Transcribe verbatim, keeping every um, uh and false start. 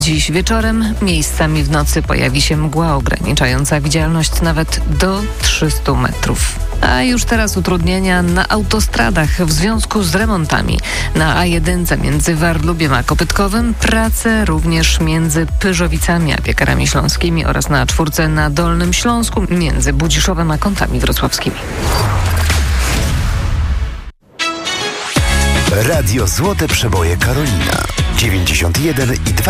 Dziś wieczorem miejscami w nocy pojawi się mgła ograniczająca widzialność nawet do trzystu metrów. A już teraz utrudnienia na autostradach w związku z remontami. Na A jeden między Warlubiem a Kopytkowym prace również między Pyrzowicami a Piekarami Śląskimi oraz na czwórce na Dolnym Śląsku między Budziszowem a Kątami Wrocławskimi. Radio Złote Przeboje Karolina dziewięćdziesiąt jeden i dwa.